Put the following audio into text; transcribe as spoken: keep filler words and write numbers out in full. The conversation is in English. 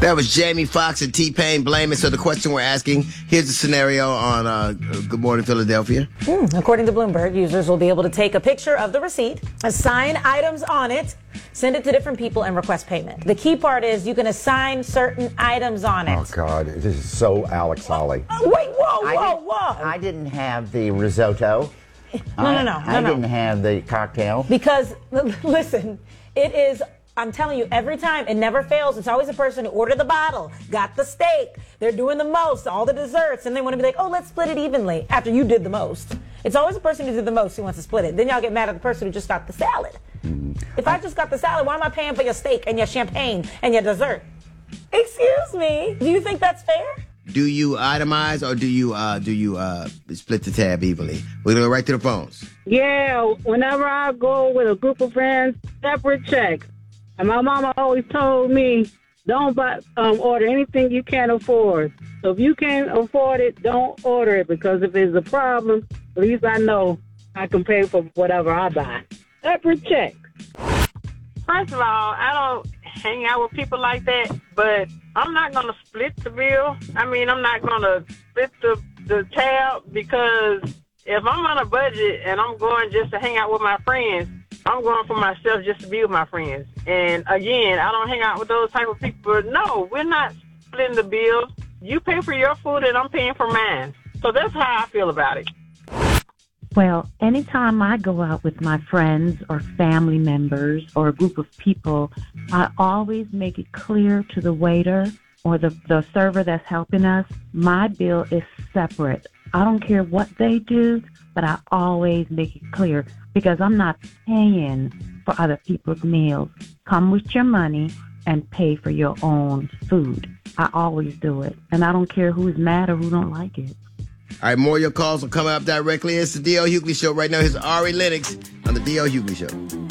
That was Jamie Foxx and T-Pain, Blame It. So the question we're asking, here's the scenario on uh, Good Morning Philadelphia. Mm, according to Bloomberg, users will be able to take a picture of the receipt, assign items on it, send it to different people, and request payment. The key part is you can assign certain items on it. Oh, God. This is so Alex Holly. Oh, wait, whoa, I whoa, didn't- whoa. I didn't have the risotto. No, no, no, no, I no. didn't have the cocktail. Because, listen, it is, I'm telling you, every time, it never fails. It's always a person who ordered the bottle, got the steak, they're doing the most, all the desserts, and they want to be like, oh, let's split it evenly after you did the most. It's always the person who did the most who wants to split it. Then y'all get mad at the person who just got the salad. Mm-hmm. If I just got the salad, why am I paying for your steak and your champagne and your dessert? Excuse me. Do you think that's fair? Do you itemize or do you uh, do you uh, split the tab evenly? We're going to go right to the phones. Yeah, whenever I go with a group of friends, separate checks. And my mama always told me, don't buy, um, order anything you can't afford. So if you can't afford it, don't order it, because if it's a problem, at least I know I can pay for whatever I buy. Separate checks. First of all, I don't hang out with people like that, but I'm not going to split the bill. I mean, I'm not going to split the, the tab, because if I'm on a budget and I'm going just to hang out with my friends, I'm going for myself just to be with my friends. And again, I don't hang out with those type of people. No, we're not splitting the bill. You pay for your food and I'm paying for mine. So that's how I feel about it. Well, anytime I go out with my friends or family members or a group of people, I always make it clear to the waiter or the, the server that's helping us, my bill is separate. I don't care what they do, but I always make it clear, because I'm not paying for other people's meals. Come with your money and pay for your own food. I always do it, and I don't care who's mad or who don't like it. All right, more of your calls will come up directly. It's the D L. Hughley Show. Right now, here's Ari Lennox on the D L. Hughley Show.